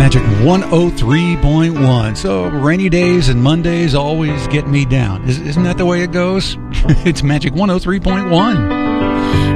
Magic 103.1. So rainy days and Mondays always get me down. Isn't that the way it goes? It's Magic 103.1.